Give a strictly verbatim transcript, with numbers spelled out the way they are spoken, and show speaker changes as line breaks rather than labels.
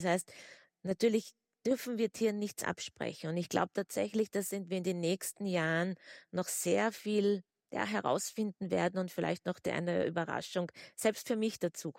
Das heißt, natürlich dürfen wir Tieren nichts absprechen und ich glaube tatsächlich, da sind wir in den nächsten Jahren noch sehr viel, ja, herausfinden werden und vielleicht noch d eine Überraschung selbst für mich dazukommen